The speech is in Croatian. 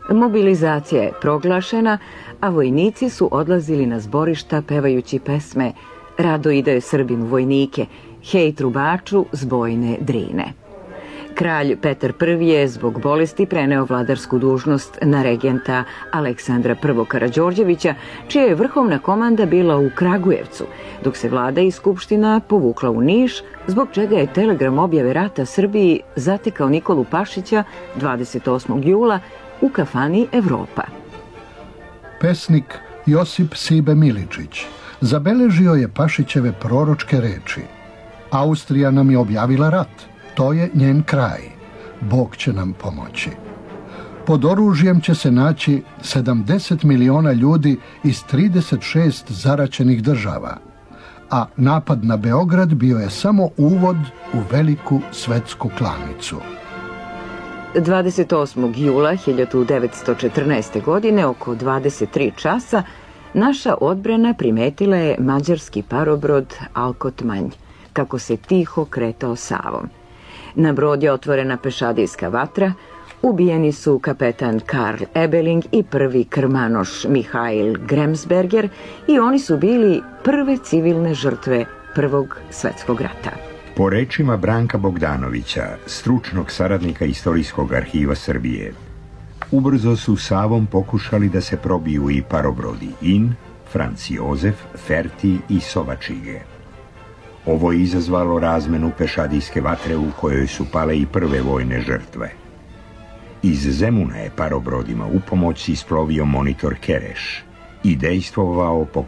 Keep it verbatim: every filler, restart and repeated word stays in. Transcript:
Mobilizacija je proglašena, a vojnici su odlazili na zborišta pevajući pesme Rado ide Srbin u vojnike, Hej trubaču s bojne Drine. Kralj Petar Prvi je zbog bolesti preneo vladarsku dužnost na regenta Aleksandra Prvog Karađorđevića, čija je vrhovna komanda bila u Kragujevcu, dok se vlada i skupština povukla u Niš, zbog čega je telegram objave rata Srbiji zatekao Nikolu Pašića dvadeset osmog jula u kafani Evropa. Pesnik Josip Sibe Miličić zabeležio je Pašićeve proročke reči. Austrija nam je objavila rat. To je njen kraj. Bog će nam pomoći. Pod oružjem će se naći sedamdeset miliona ljudi iz trideset šest zaraćenih država, a napad na Beograd bio je samo uvod u veliku svetsku klanicu. dvadeset osmog jula hiljadu devetsto četrnaeste. godine oko dvadeset tri časa naša odbrana primetila je mađarski parobrod Alkotmanj, kako se tiho kretao Savom. Na brod je otvorena pešadijska vatra, ubijeni su kapetan Karl Ebeling i prvi krmanoš Mihail Gremsberger i oni su bili prve civilne žrtve Prvog svetskog rata. Po rečima Branka Bogdanovića, stručnog saradnika Istorijskog arhiva Srbije, ubrzo su Savom pokušali da se probiju i parobrodi In, Franc Jozef, Ferti i Sovačige. Ovo je izazvalo razmenu pešadijske vatre u kojoj su pale i prve vojne žrtve. Iz Zemuna je parobrodima u pomoć isplovio monitor Kereš i dejstvovao po